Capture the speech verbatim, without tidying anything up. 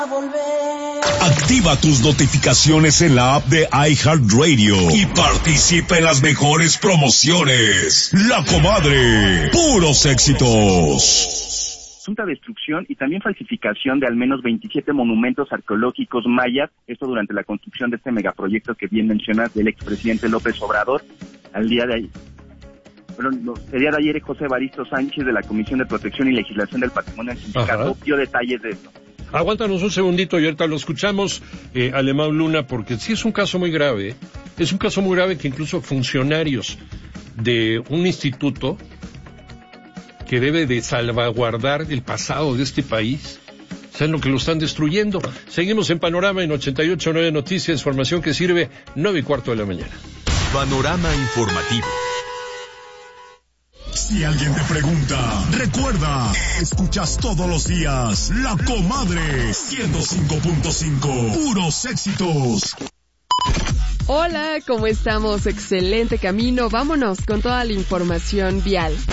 Activa tus notificaciones en la app de iHeartRadio y participa en las mejores promociones. La Comadre, puros éxitos. Presunta destrucción y también falsificación de al menos veintisiete monumentos arqueológicos mayas, esto durante la construcción de este megaproyecto que bien mencionas del expresidente López Obrador. Al día de ayer, bueno, el día de ayer José Evaristo Sánchez de la Comisión de Protección y Legislación del Patrimonio del Sindicato dio detalles de esto. Aguántanos un segundito y ahorita lo escuchamos, eh, Alemão Luna, porque sí es un caso muy grave, ¿eh? Es un caso muy grave que incluso funcionarios de un instituto que debe de salvaguardar el pasado de este país, ¿saben lo que lo están destruyendo? Seguimos en Panorama en ochenta y ocho punto nueve Noticias, información que sirve, nueve y cuarto de la mañana. Panorama informativo. Si alguien te pregunta, recuerda, escuchas todos los días La Comadre, ciento cinco punto cinco, puros éxitos. Hola, ¿cómo estamos? Excelente camino. Vámonos con toda la información vial.